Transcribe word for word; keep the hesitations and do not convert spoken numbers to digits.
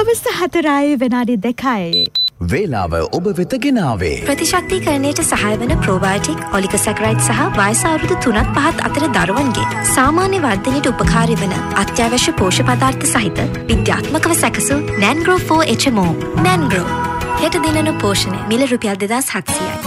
හවස හතරයි විනාඩි දෙකයි. වේලාව ඔබ වෙත ගෙනාවේ ප්‍රතිශක්තිකරණයට සහාය වන ප්‍රෝබයෝටික් ඔලිගොසැකරයිඩ් සහ වයස අවුරුදු තුනත් පහත් අතර දරුවන්ගේ සාමාන්‍ය වර්ධනයට උපකාරී වන අත්‍යවශ්‍ය පෝෂ්‍ය පදාර්ථ සහිත විද්‍යාත්මකව සැකසූ නැන්ග්‍රෝ ෆෝර් එච් එම් ඕ. නැන්ග්‍රෝ හෙට දිනන පෝෂණය මිල රුපියල් දෙදාස් හත්සියයි.